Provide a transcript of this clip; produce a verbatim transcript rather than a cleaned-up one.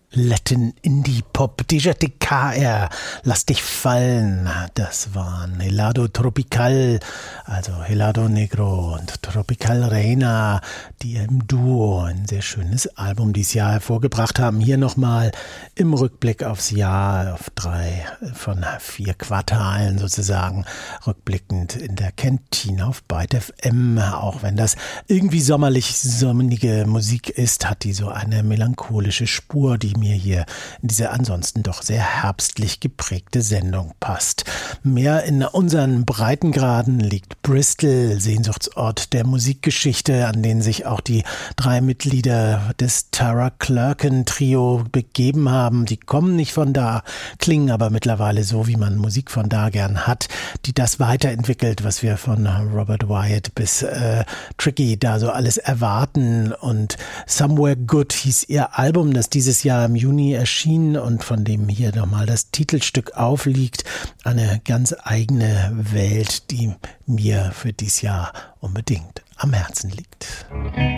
Latin Indie Pop, D J T K R, Lass dich fallen, das waren Helado Tropical, also Helado Negro und Tropical Reina, die im Duo ein sehr schönes Album dieses Jahr hervorgebracht haben. Hier nochmal im Rückblick aufs Jahr, auf drei von vier Quartalen sozusagen, rückblickend in der Kantine auf Byte F M. Auch wenn das irgendwie sommerlich sonnige Musik ist, hat die so eine melancholische Spur, die mir hier in diese ansonsten doch sehr herbstlich geprägte Sendung passt. Mehr in unseren Breitengraden liegt Bristol, Sehnsuchtsort der Musikgeschichte, an den sich auch die drei Mitglieder des Tara Clerkin Trio begeben haben. Die kommen nicht von da, klingen aber mittlerweile so, wie man Musik von da gern hat, die das weiterentwickelt, was wir von Robert Wyatt bis äh, Tricky da so alles erwarten. Und Somewhere Good hieß ihr Album, das dieses Jahr im Juni erschien und von dem hier nochmal das Titelstück aufliegt. Eine ganz eigene Welt, die mir für dieses Jahr unbedingt am Herzen liegt.